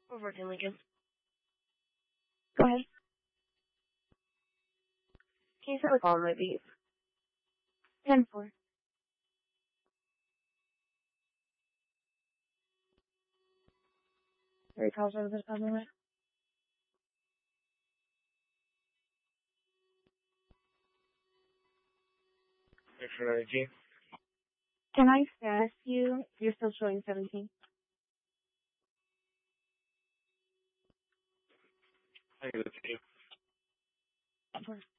We're working, Lincoln. Go ahead. Can you start with calling my beat? 10-4. Three calls over the top of it. Thanks for 19. Can I ask you, you're still showing 17? I give it to you.